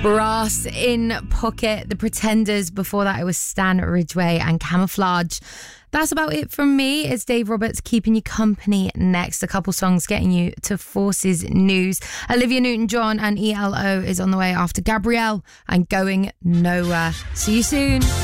Brass in Pocket, The Pretenders. Before that, it was Stan Ridgway and Camouflage. That's about it from me. It's Dave Roberts keeping you company next. A couple songs getting you to Forces News. Olivia Newton-John and ELO is on the way after Gabrielle and Going Nowhere. See you soon.